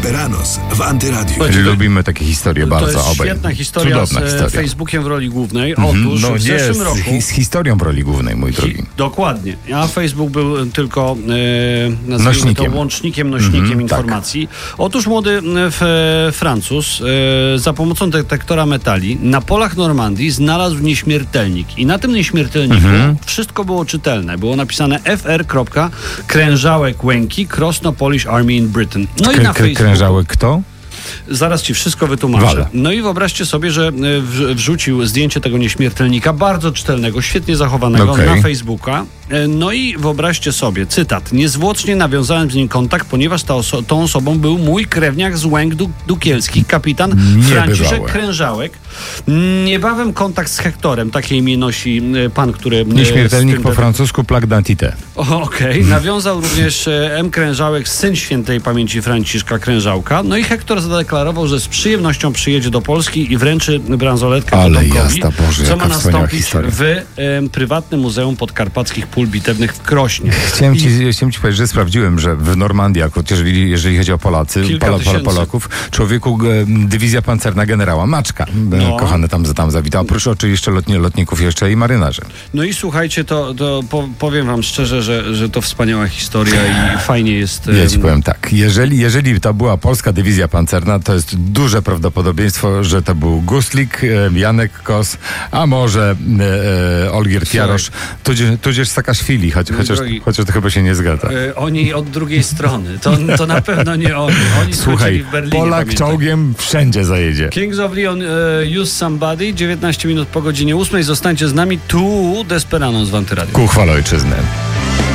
Desperanos w Antyradiu. Lubimy takie historie bardzo obaj. To jest świetna historia z Facebookiem w roli głównej. Otóż w zeszłym roku... z historią w roli głównej, mój drogi. Dokładnie. A Facebook był tylko nazwijmy to łącznikiem, nośnikiem informacji. Tak. Otóż młody Francuz za pomocą detektora metali na polach Normandii znalazł nieśmiertelnik. I na tym nieśmiertelniku wszystko było czytelne. Było napisane FR. Krężałek Łęki, Krosno Polish Army in Britain. No i na Facebooku... Krężałek kto? Zaraz ci wszystko wytłumaczę. No i wyobraźcie sobie, że wrzucił zdjęcie tego nieśmiertelnika, bardzo czytelnego, świetnie zachowanego na Facebooka. No i wyobraźcie sobie, cytat: niezwłocznie nawiązałem z nim kontakt, ponieważ tą osobą był mój krewniak z Łęk Dukielskich, kapitan Franciszek Krężałek. Niebawem kontakt z Hektorem, takie imię nosi pan, który... Nieśmiertelnik po francusku, plaque d'identité. Okej. Nawiązał również M. Krężałek, syn świętej pamięci Franciszka Krężałka. No i Hektor zadeklarował, że z przyjemnością przyjedzie do Polski i wręczy bransoletkę potomkowi, co ma nastąpić w prywatnym Muzeum Podkarpackich Pól Bitewnych w Krośnie. Chciałem ci powiedzieć, że sprawdziłem, że w Normandii, chociaż jeżeli chodzi o Polaków, człowieku dywizja pancerna generała Maczka, kochany tam zawitał. Oprócz oczywiście lotników jeszcze i marynarzy. No i słuchajcie, to powiem wam szczerze, że to wspaniała historia i fajnie jest... Ja ci powiem tak, jeżeli to była polska dywizja pancerna, to jest duże prawdopodobieństwo, że to był Guslik, Janek Kos, a może Olgierd Jarosz, tudzież Saakaszwili, chociaż to chyba się nie zgadza. Oni od drugiej strony, to na pewno nie oni. Słuchaj, w Berlinie, Polak pamiętaj. Czołgiem wszędzie zajedzie. Kings of Leon, Use Somebody, 19 minut po godzinie 8. Zostańcie z nami, tu Desperanos w Antyradiu. Ku chwale ojczyzny.